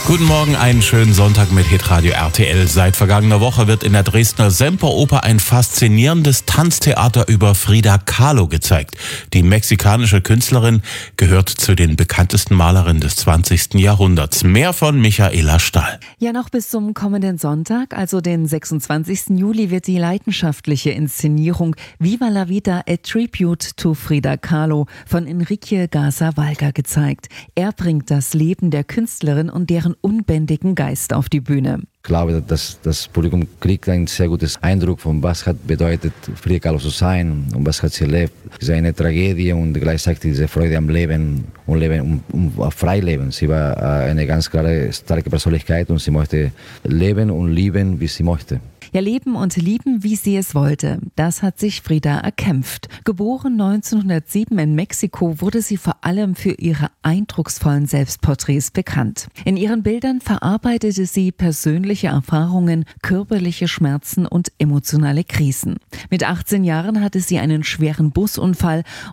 Guten Morgen, einen schönen Sonntag mit Hitradio RTL. Seit vergangener Woche wird in der Dresdner Semperoper ein faszinierendes Tanztheater über Frida Kahlo gezeigt. Die mexikanische Künstlerin gehört zu den bekanntesten Malerinnen des 20. Jahrhunderts. Mehr von Michaela Stahl. Ja, noch bis zum kommenden Sonntag, also den 26. Juli, wird die leidenschaftliche Inszenierung Viva la Vida, a Tribute to Frida Kahlo von Enrique Garza-Valga gezeigt. Er bringt das Leben der Künstlerin und deren unbändigen Geist auf die Bühne. Ich glaube, dass das Publikum kriegt einen sehr gutes Eindruck von was hat bedeutet, Frida Kahlo zu sein und was hat sie erlebt. Es ist eine Tragödie und gleichzeitig diese Freude am Leben und Freileben. Sie war eine ganz klare, starke Persönlichkeit und sie möchte leben und lieben, wie sie möchte. Ja, leben und lieben, wie sie es wollte. Das hat sich Frida erkämpft. Geboren 1907 in Mexiko, wurde sie vor allem für ihre eindrucksvollen Selbstporträts bekannt. In ihren Bildern verarbeitete sie persönliche Erfahrungen, körperliche Schmerzen und emotionale Krisen. Mit 18 Jahren hatte sie einen schweren Busunfall